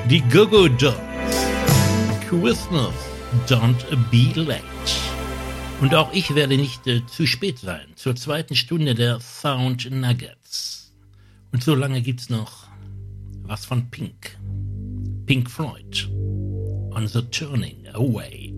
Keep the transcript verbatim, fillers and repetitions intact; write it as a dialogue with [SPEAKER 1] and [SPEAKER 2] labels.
[SPEAKER 1] Die Go-Go Dolls. Christmas, don't be late. Und auch ich werde nicht äh, zu spät sein zur zweiten Stunde der Sound Nuggets. Und so lange gibt's noch was von Pink. Pink Floyd. On the Turning Away.